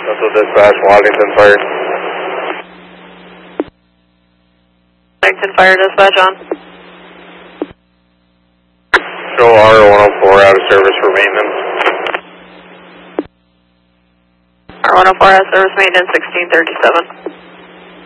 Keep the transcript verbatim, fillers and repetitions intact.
Central Dispatch, Waddington Fire. Waddington Fire Dispatch on. Show R one oh four out of service for maintenance. R one oh four out of service maintenance, sixteen thirty-seven.